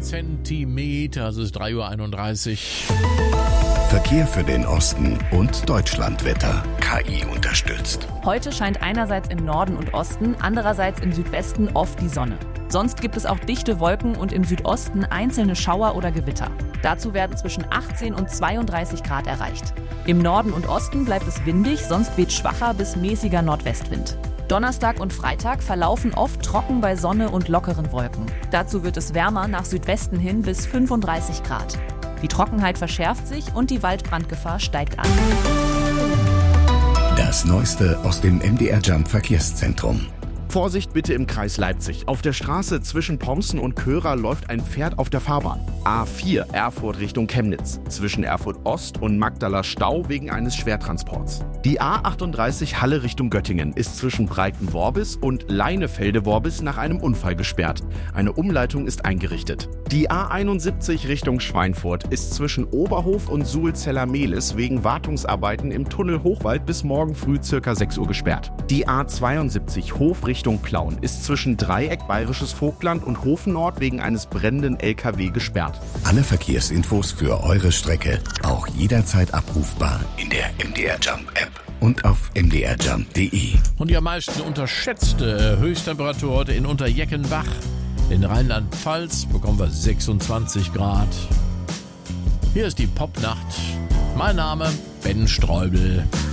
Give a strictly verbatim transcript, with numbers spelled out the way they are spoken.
Zentimeter. Es ist drei Uhr einunddreißig. Verkehr für den Osten und Deutschlandwetter. K I unterstützt. Heute scheint einerseits im Norden und Osten, andererseits im Südwesten oft die Sonne. Sonst gibt es auch dichte Wolken und im Südosten einzelne Schauer oder Gewitter. Dazu werden zwischen achtzehn und zweiunddreißig Grad erreicht. Im Norden und Osten bleibt es windig, sonst weht schwacher bis mäßiger Nordwestwind. Donnerstag und Freitag verlaufen oft trocken bei Sonne und lockeren Wolken. Dazu wird es wärmer nach Südwesten hin bis fünfunddreißig Grad. Die Trockenheit verschärft sich und die Waldbrandgefahr steigt an. Das Neueste aus dem M D R Jump Verkehrszentrum. Vorsicht bitte im Kreis Leipzig. Auf der Straße zwischen Pomsen und Körer läuft ein Pferd auf der Fahrbahn. A vier Erfurt Richtung Chemnitz. Zwischen Erfurt Ost und Magdala Stau wegen eines Schwertransports. Die A achtunddreißig Halle Richtung Göttingen ist zwischen Breitenworbis und Leinefelde-Worbis nach einem Unfall gesperrt. Eine Umleitung ist eingerichtet. Die A einundsiebzig Richtung Schweinfurt ist zwischen Oberhof und Suhlzeller-Mehlis wegen Wartungsarbeiten im Tunnel Hochwald bis morgen früh ca. sechs Uhr gesperrt. Die A zweiundsiebzig Hof Richtung Plauen ist zwischen Dreieck Bayerisches Vogtland und Hofennord wegen eines brennenden L K W gesperrt. Alle Verkehrsinfos für eure Strecke auch jederzeit abrufbar in der M D R Jump App und auf m d r jump punkt d e. Und die am meisten unterschätzte Höchsttemperatur heute in Unterjeckenbach. In Rheinland-Pfalz bekommen wir sechsundzwanzig Grad. Hier ist die Popnacht. Mein Name Ben Streubel.